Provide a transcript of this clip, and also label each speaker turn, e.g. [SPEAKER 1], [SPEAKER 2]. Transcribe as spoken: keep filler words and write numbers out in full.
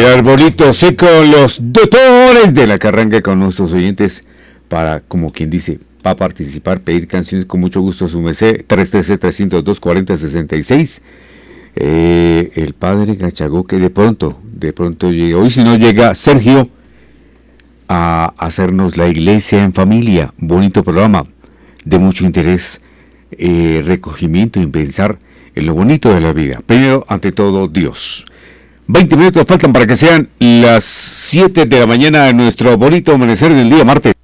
[SPEAKER 1] arbolito seco, los doctores de la carranga con nuestros oyentes para, como quien dice, para participar, pedir canciones con mucho gusto a su merced, tres uno tres, tres cero dos, cuatro cero seis seis. Eh, el padre Gachagó, que de pronto, de pronto llega, hoy si no llega Sergio a hacernos la iglesia en familia, bonito programa, de mucho interés, eh, recogimiento y pensar en lo bonito de la vida. Primero, ante todo, Dios. veinte minutos faltan para que sean las siete de la mañana en nuestro bonito amanecer del día martes.